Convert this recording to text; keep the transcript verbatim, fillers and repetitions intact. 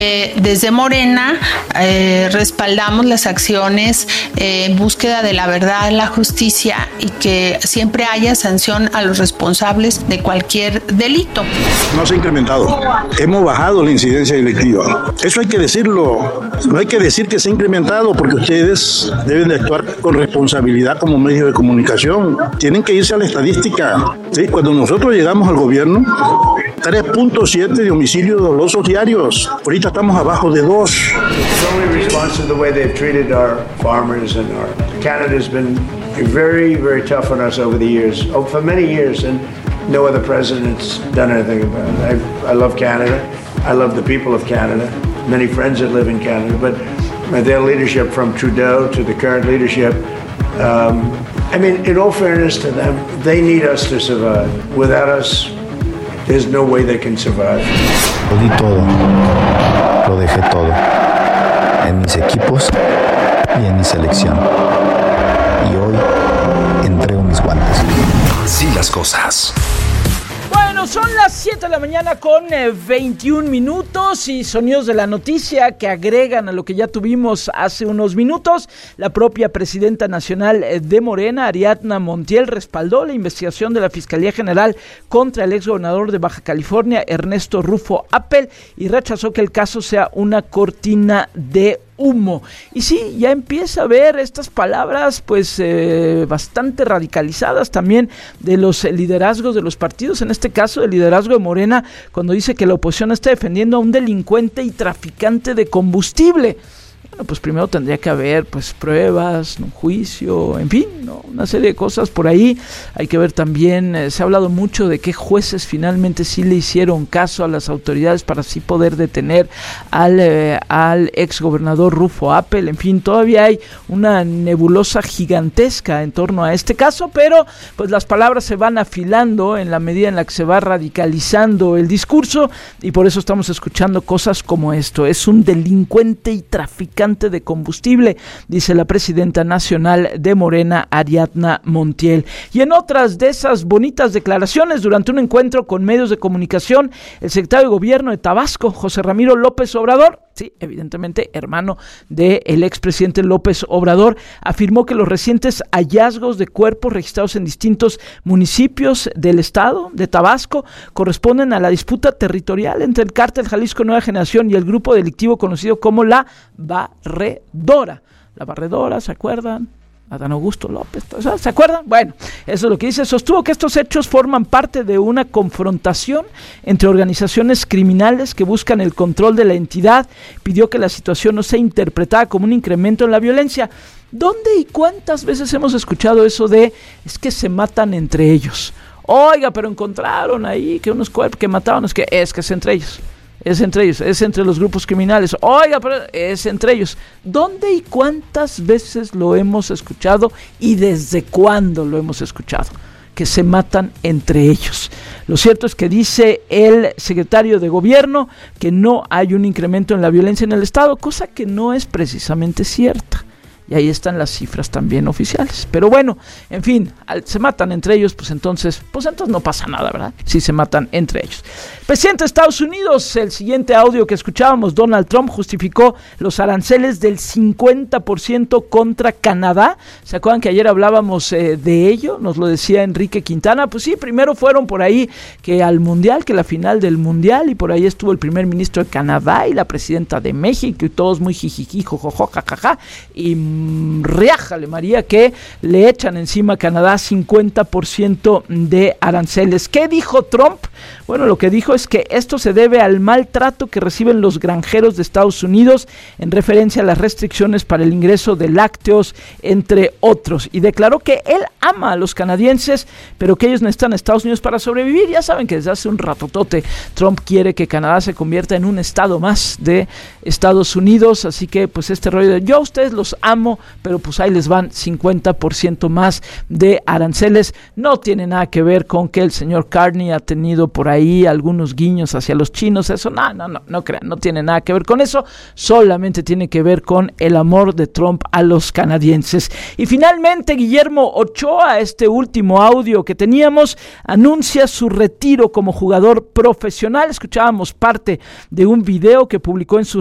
Eh, desde Morena eh, respaldamos las acciones eh, en búsqueda de la verdad, la justicia y que siempre haya sanción a los responsables de cualquier delito. No se ha incrementado. Hemos bajado la incidencia delictiva. Eso hay que decirlo. No hay que decir que se ha incrementado porque ustedes deben de actuar con responsabilidad como medio de comunicación. Tienen que irse a la estadística. ¿Sí? Cuando nosotros llegamos al gobierno, tres punto siete de homicidios dolosos diarios. Ahorita estamos abajo de dos. It's only response to the way they've treated our farmers and our Canada's been very, very tough on us over the years, oh, for many years, and no other president's done anything about it. I, I love Canada. I love the people of Canada. Many friends that live in Canada, but their leadership from Trudeau to the current leadership, um, I mean, in all fairness to them, they need us to survive. Without us, there's no way they can survive. Lo di todo, lo dejé todo, en mis equipos y en mi selección. Y hoy entrego mis guantes. Así las cosas. Bueno, son las siete de la mañana con eh, veintiún minutos y sonidos de la noticia que agregan a lo que ya tuvimos hace unos minutos. La propia presidenta nacional de Morena, Ariadna Montiel, respaldó la investigación de la Fiscalía General contra el exgobernador de Baja California, Ernesto Rufo Appel, y rechazó que el caso sea una cortina de humo. Y sí, ya empieza a ver estas palabras pues eh, bastante radicalizadas también de los liderazgos de los partidos, en este caso el liderazgo de Morena, cuando dice que la oposición está defendiendo a un delincuente y traficante de combustible. Bueno, pues primero tendría que haber pues pruebas, un juicio, en fin, ¿no? Una serie de cosas por ahí. Hay que ver también, eh, se ha hablado mucho de qué jueces finalmente sí le hicieron caso a las autoridades para así poder detener al, eh, al exgobernador Rufo Appel. En fin, todavía hay una nebulosa gigantesca en torno a este caso, pero pues las palabras se van afilando en la medida en la que se va radicalizando el discurso, y por eso estamos escuchando cosas como esto. Es un delincuente y traficante de combustible, dice la presidenta nacional de Morena, Ariadna Montiel. Y en otras de esas bonitas declaraciones, durante un encuentro con medios de comunicación, el secretario de Gobierno de Tabasco, José Ramiro López Obrador, sí, evidentemente hermano del expresidente López Obrador, afirmó que los recientes hallazgos de cuerpos registrados en distintos municipios del estado de Tabasco corresponden a la disputa territorial entre el cártel Jalisco Nueva Generación y el grupo delictivo conocido como la Barredora. La Barredora, ¿se acuerdan? Adán Augusto López, ¿se acuerdan? Bueno, eso es lo que dice. Sostuvo que estos hechos forman parte de una confrontación entre organizaciones criminales que buscan el control de la entidad. Pidió que la situación no sea interpretada como un incremento en la violencia. ¿Dónde y cuántas veces hemos escuchado eso de es que se matan entre ellos? Oiga, pero encontraron ahí que unos cuerpos que mataban, es que es que es entre ellos. Es entre ellos, es entre los grupos criminales. Oiga, pero es entre ellos. ¿Dónde y cuántas veces lo hemos escuchado y desde cuándo lo hemos escuchado? Que se matan entre ellos. Lo cierto es que dice el secretario de Gobierno que no hay un incremento en la violencia en el estado, cosa que no es precisamente cierta. Y ahí están las cifras también oficiales. Pero bueno, en fin, al, se matan entre ellos, pues entonces, pues entonces no pasa nada, ¿verdad? Si se matan entre ellos. Presidente de Estados Unidos, el siguiente audio que escuchábamos, Donald Trump justificó los aranceles del cincuenta por ciento contra Canadá. ¿Se acuerdan que ayer hablábamos eh, de ello? Nos lo decía Enrique Quintana. Pues sí, primero fueron por ahí que al Mundial, que la final del Mundial, y por ahí estuvo el primer ministro de Canadá y la presidenta de México, y todos muy jijiji, jojojo, jajaja, y riájale María que le echan encima a Canadá cincuenta por ciento de aranceles. ¿Qué dijo Trump? Bueno, lo que dijo es que esto se debe al maltrato que reciben los granjeros de Estados Unidos en referencia a las restricciones para el ingreso de lácteos, entre otros, y declaró que él ama a los canadienses, pero que ellos necesitan a Estados Unidos para sobrevivir. Ya saben que desde hace un ratotote Trump quiere que Canadá se convierta en un estado más de Estados Unidos, así que pues este rollo de yo a ustedes los amo, préstamo, pero pues ahí les van cincuenta por ciento más de aranceles. No tiene nada que ver con que el señor Carney ha tenido por ahí algunos guiños hacia los chinos, eso no, no, no, no crean, no tiene nada que ver con eso, solamente tiene que ver con el amor de Trump a los canadienses. Y finalmente Guillermo Ochoa, este último audio que teníamos, anuncia su retiro como jugador profesional. Escuchábamos parte de un video que publicó en sus